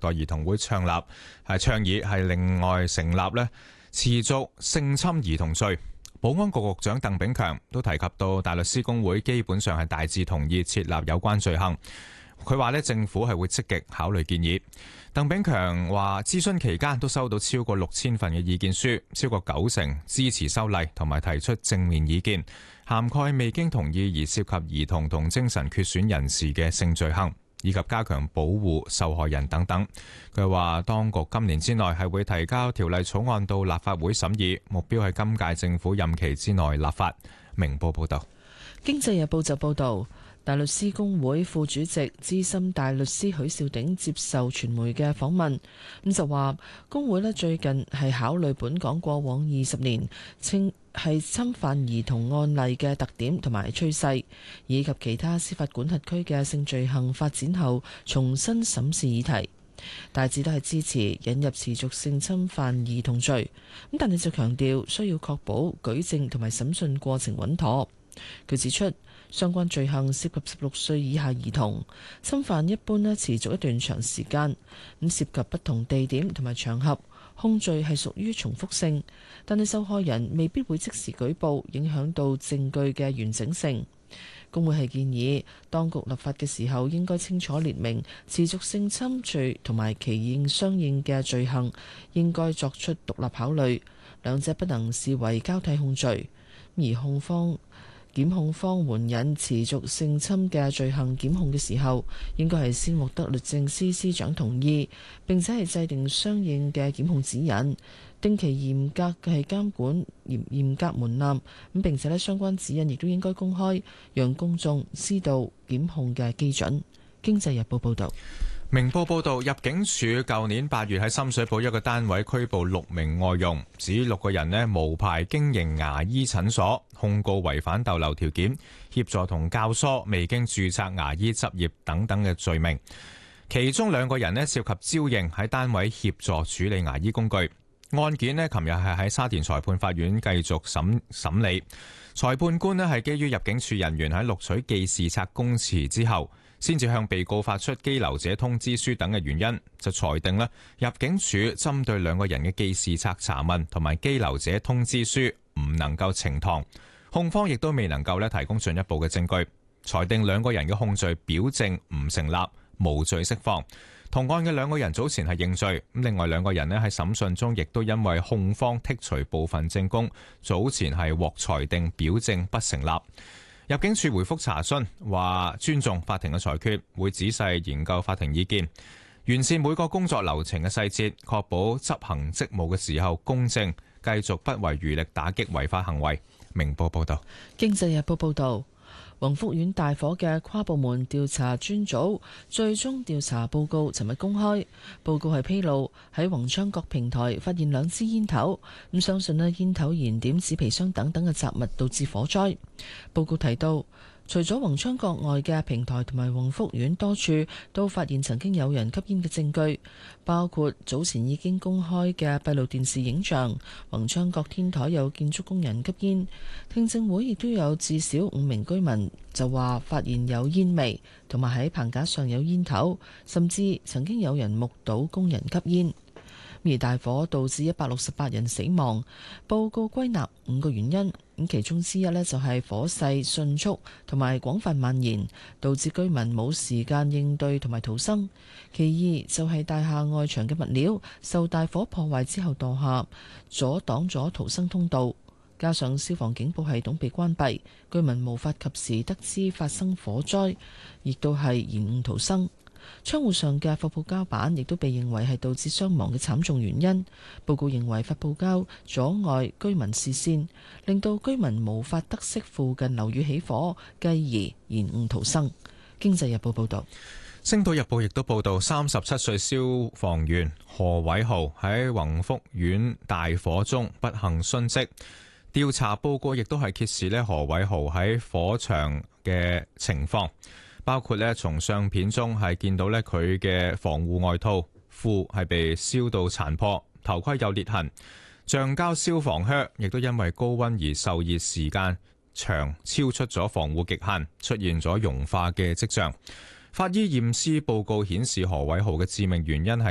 待兒童會倡議係另外成立呢持續性侵兒童罪。保安局局長鄧炳強都提及到，大律師公會基本上係大致同意設立有關罪行。佢話政府係會積極考慮建議。鄧炳強話諮詢期間都收到超過6000份嘅意見書，超過90%支持修例同埋提出正面意見，涵蓋未經同意而涉及兒童同精神缺損人士嘅性罪行，以及加強保護受害人等等。佢話當局今年之內係會提交條例草案到立法會審議，目標係今屆政府任期之內立法。明報報道。 經濟日報就報道，大律師公會副主席資深大律師許兆鼎接受傳媒嘅訪問，咁就話公會最近係考慮本港過往20年稱係侵犯兒童案例嘅特點同埋趨勢，以及其他司法管轄區嘅性罪行發展後重新審視議題，大致都係支持引入持續性侵犯兒童罪，咁但係就強調需要確保舉證同埋審訊過程穩妥。佢指出，相關罪行涉及16歲以下兒童，侵犯一般持續一段長時間，咁涉及不同地點同埋場合，控罪係屬於重複性，但係受害人未必會即時舉報，影響到證據嘅完整性。公會係建議當局立法嘅時候應該清楚列明持續性侵罪同埋其應相應嘅罪行應該作出獨立考慮，兩者不能視為交替控罪。而檢控方援引持續性侵嘅罪行檢控嘅時候，應該係先獲得律政司司長同意，並且係制定相應嘅檢控指引，定期嚴格嘅監管嚴格門檻，咁並且相關指引亦都應該公開，讓公眾知道檢控嘅基準。經濟日報報道。 明報報道，入境處舊年8月喺深水埗一個單位拘捕6名外傭，指6個人無牌經營牙醫診所，控告違反逗留條件、協助同教唆未經註冊牙醫執業等等嘅罪名。其中2個人涉及招認喺單位協助處理牙醫工具。案件琴日係喺沙田裁判法院繼續審理。裁判官係基於入境處人員喺錄取記事冊供詞之後，先至向被告發出羈留者通知書等嘅原因，就裁定入境處針對2個人嘅記事冊查問同埋羈留者通知書唔能夠呈堂，控方亦都未能夠提供進一步嘅證據，裁定2個人嘅控罪表證唔成立，無罪釋放。同案嘅2個人早前係認罪，另外2個人喺審訊中亦都因為控方剔除部分證供，早前係獲裁定表證不成立。入境處回覆查詢話，尊重法庭嘅裁決，會仔細研究法庭意見，完善每個工作流程嘅細節，確保執行職務嘅時候公正，繼續不遺餘力打擊違法行為。明報報道。 經濟日報報道，宏福苑大火嘅跨部門調查專組最終調查報告尋日公開，報告係披露喺宏昌閣平台發現2支煙頭，咁相信煙頭燃點紙皮箱等等嘅雜物導致火災。報告提到，除咗宏昌閣外嘅平台同埋宏福苑多處都發現曾經有人吸煙嘅證據，包括早前已經公開嘅閉路電視影像，宏昌閣天台有建築工人吸煙。聽證會亦都有至少5名居民就話發現有煙味，同埋喺棚架上有煙頭，甚至曾經有人目睹工人吸煙。而大火導致168人死亡，報告歸納5個原因，咁其中之一就係火勢迅速同埋廣泛蔓延，導致居民冇時間應對同埋逃生。其二就係大廈外牆嘅物料受大火破壞之後墮下，阻擋咗逃生通道，加上消防警報系統被關閉，居民無法及時得知發生火災，亦都係延誤逃生。窗戶上嘅發泡膠板亦都被認為係導致傷亡嘅慘重原因。報告認為發泡膠阻礙居民視線，令到居民無法得悉附近樓宇起火，繼而延誤逃生。經濟日報報道。 星島日報亦都報道，37歲消防員何偉豪喺宏福苑大火中不幸殉職。調查報告亦都係揭示何偉豪喺火場嘅情況，包括從相片中係見到佢嘅防護外套褲係被燒到殘破，頭盔有裂痕，橡膠消防靴亦都因為高溫而受熱時間長，超出咗防護極限，出現咗融化嘅跡象。法醫驗屍報告顯示何偉豪嘅致命原因係